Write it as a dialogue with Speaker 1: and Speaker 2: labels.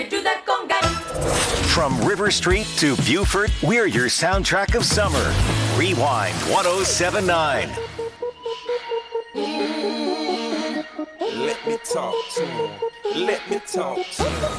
Speaker 1: do that conga.
Speaker 2: From River Street to Beaufort, we're your soundtrack of summer. Rewind 1079.
Speaker 3: Let me talk to him. Let me talk to him.